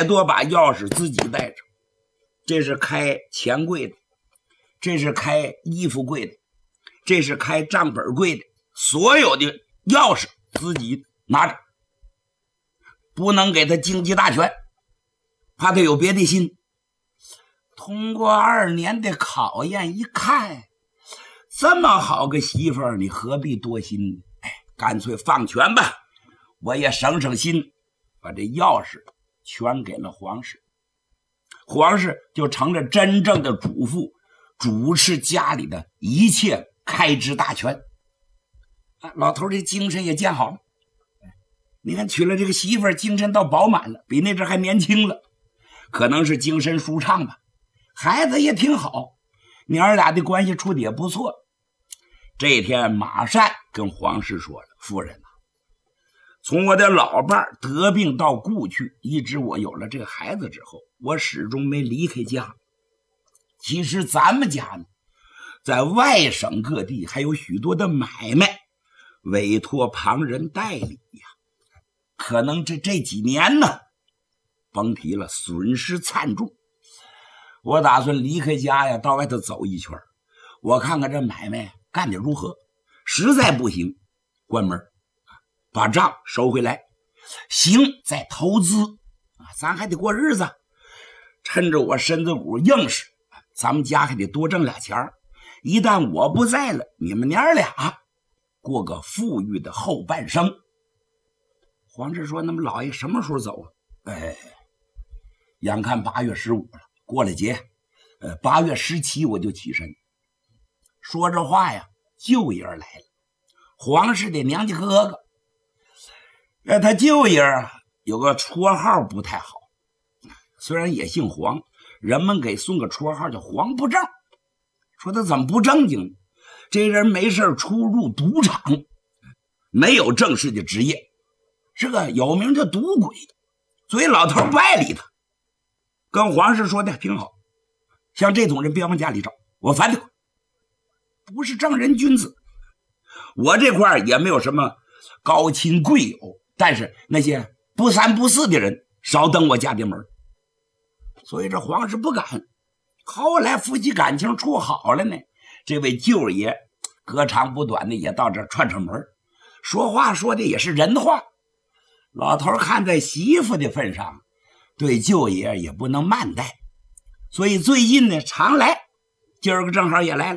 100多把钥匙自己带着，这是开钱柜的，这是开衣服柜的，这是开账本柜的，所有的钥匙自己拿着，不能给他经济大权，怕他有别的心。通过2年的考验一看，这么好个媳妇儿，你何必多心呢？干脆放权吧，我也省省心，把这钥匙全给了皇室。皇室就成了真正的主妇，主持家里的一切开支大权。老头这精神也见好了，你看娶了这个媳妇儿，精神倒饱满了，比那阵还年轻了，可能是精神舒畅吧。孩子也挺好，娘俩的关系处的也不错。这一天，马善跟皇室说了：“夫人啊，从我的老伴儿得病到故去，一直我有了这个孩子之后，我始终没离开家。其实咱们家呢，在外省各地还有许多的买卖委托旁人代理呀，可能这几年呢，甭提了，损失惨重。我打算离开家呀，到外头走一圈，我看看这买卖干得如何，实在不行关门，把账收回来，行再投资咱还得过日子，趁着我身子骨硬实，咱们家还得多挣俩钱儿。一旦我不在了，你们娘俩过个富裕的后半生。”皇室说：“那么老爷什么时候走啊？”眼看8月15了，过了节，8月17我就起身。说这话呀，舅爷来了，皇室的娘家哥哥。他舅爷有个绰号不太好，虽然也姓黄，人们给送个绰号叫黄不正。说他怎么不正经呢？这人没事出入赌场，没有正式的职业，是个有名的赌鬼，所以老头不爱理他。跟皇室说的挺好，像这种人别往家里找，我烦他，不是正人君子。我这块也没有什么高亲贵友，但是那些不三不四的人少登我家的门，所以这皇室不敢。后来夫妻感情处好了呢，这位舅爷隔长不短的也到这串串门，说话说的也是人话。老头看在媳妇的份上，对舅爷也不能慢待，所以最近呢常来，今儿个正好也来了。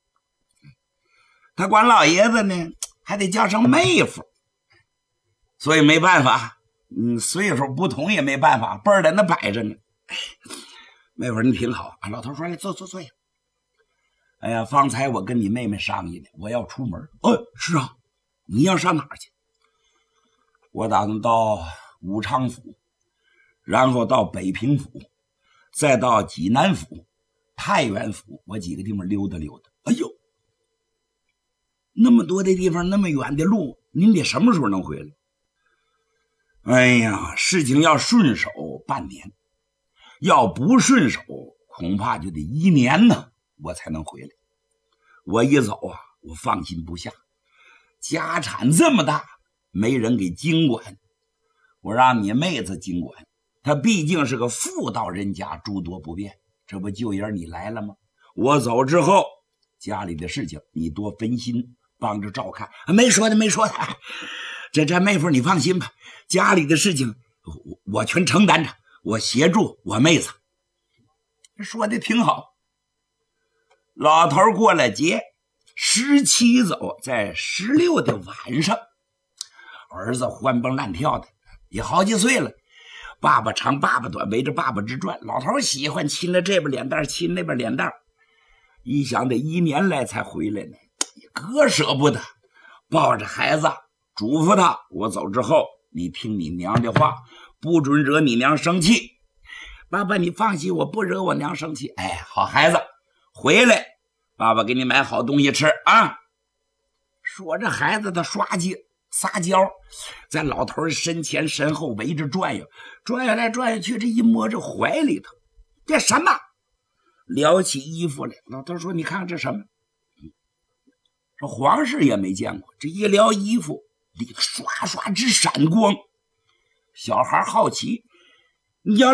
他管老爷子呢还得叫上妹夫，所以没办法，岁数不同也没办法，辈儿在那摆着呢。妹夫你挺好啊，老头说来坐呀。哎呀，方才我跟你妹妹商议呢，我要出门。是啊，你要上哪儿去？我打算到武昌府，然后到北平府，再到济南府、太原府，我几个地方溜达溜达。哎呦，那么多的地方，那么远的路，您得什么时候能回来？哎呀，事情要顺手半年，要不顺手恐怕就得1年呢，我才能回来。我一走我放心不下，家产这么大，没人给经管，我让你妹子经管，她毕竟是个妇道人家，诸多不便。这不舅爷你来了吗？我走之后，家里的事情你多分心，帮着照看。没说的，这妹夫你放心吧，家里的事情我全承担着，我协助我妹子。说的挺好。老头过了节，17走，在16的晚上，儿子欢蹦乱跳的，也好几岁了，爸爸长爸爸短，围着爸爸直转。老头喜欢亲了这边脸蛋，亲那边脸蛋，一想得1年来才回来呢，也割舍不得，抱着孩子嘱咐他，我走之后你听你娘的话，不准惹你娘生气。爸爸你放心，我不惹我娘生气。好孩子，回来爸爸给你买好东西吃啊。说这孩子他撒娇，在老头身前身后围着转悠，转悠来转悠去，这一摸这怀里头，这什么？撩起衣服来，老头说你看看这什么？这皇室也没见过，这一撩衣服里头刷刷直闪光。小孩好奇，你要